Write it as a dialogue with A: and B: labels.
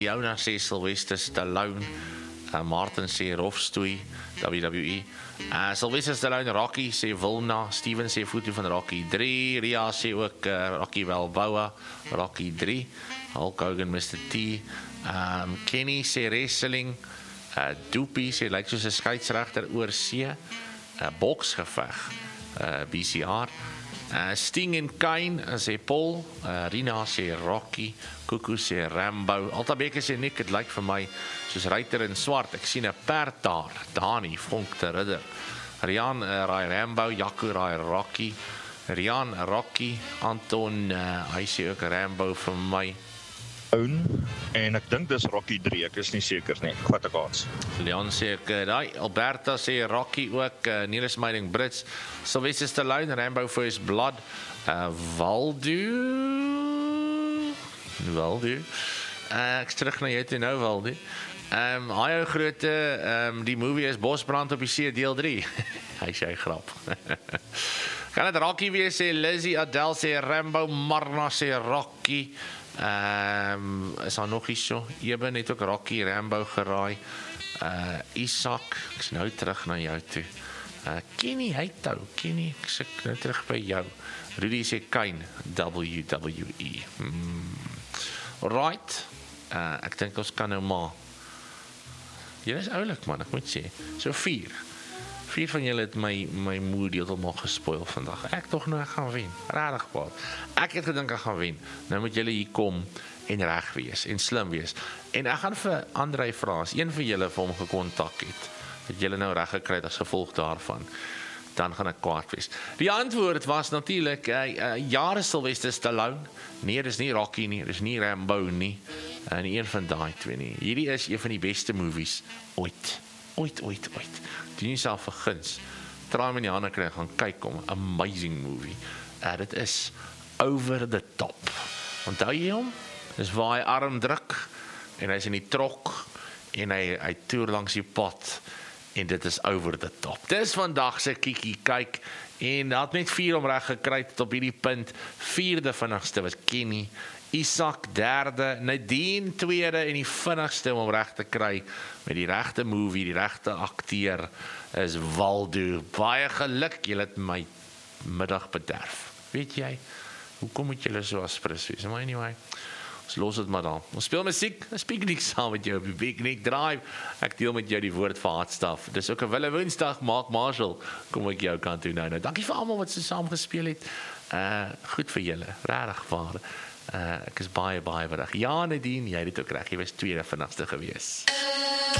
A: Jonas sê Sylvester Stallone, Martin sê Rofstoei, WWE. Sylvester Stallone, Rocky sê Wilna, Steven sê foto van Rocky 3, Ria sê ook Rocky Balboa, Rocky 3, Hulk Hogan, Mr. T, Kenny sê wrestling, Doopie sê lyk soos 'n skeieregter oor see, boksgeveg, BCR, Sting en Kane sê Paul, Rina sê Rocky, Kuku sê Rambo, Altabeke sê Nick, het lyk vir my soos ruiter in swart, ek sien 'n perd daar, Dani, Vonk te ridder, Rian raai Rambo, Jaco raai Rocky, Rian Rocky, Anton, hy sê ook Rambo vir my,
B: en ek dink dis Rocky 3, ek is nie seker nie, ek vat 'n kans.
A: Leon sê ek daai, Alberta sê Rocky ook, Nelis Meiding Brits, Sylvester Stallone, Rambo First Blood, Waldo, ek is terug na jou toe nou Waldo, hy ou groote, die movie is Bosbrand op die See deel 3, hy sê grap, kan het Rocky wees, sê Lizzie, Adele sê Rambo, Marna sê Rocky, is daar nog iets so, Eben het ook Rocky, Rambo geraai, Isak, ek is nou terug na jou toe, Kenny Heitou, Kenny, ek sit nou terug by jou, Rudy sê Kane, WWE, right, ek dink ons kan nou maar, jy is oulik man, ek moet sê, so 4 van julle het my mood heeltemal gespoil vandag. Ek tog nou ek gaan wen. Regtig waar. Ek het gedink ek gaan wen. Nou moet julle hier kom en reg wees en slim wees. En ek gaan vir Andrei vra as een van julle vir hom gekontak het julle nou reg gekry het as gevolg daarvan. Dan gaan ek kwaad wees. Die antwoord was natuurlik jare Sylvester Stallone. Nee, dis nie Rocky nie, dis nie Rambo nie. En een van daai twee nie. Hierdie is een van die beste movies ooit. Ooit. Doen jouself 'n guns. Draai hom in die hande kry gaan kyk hom. Amazing movie. Dit is over the top. Onthou jy hom? Dis waar hy arm druk en hy's in die trok en hy toer langs die pad en dit is over the top. Dis vandag se Kiki kyk en dat net 4 om reg gekry het op hierdie punt. 4de vinnigste was Kenny, Isak 3de, Nadine 2de en die vinnigste om reg te kry met die regte movie, die regte akteur is Waldo. Baie geluk, julle het my middag bederf. Weet jy, hoekom moet julle so aspres wees? Maar anyway, ons los dit maar dan. Ons speel musiek, ons piknik saam met jou op die Piknik Drive. Ek deel met jou die woord vir Hartstaf. Dis ook 'n Wille Woensdag, Mark Marshall, kom ek jou kant toe nou. Dankie vir almal wat so saam gespeel het. Goed vir julle, regtig waar. Ek is baie bedank. Ja, Nadine, jy het dit ook reg. Jy was 2de vinnigste gewees.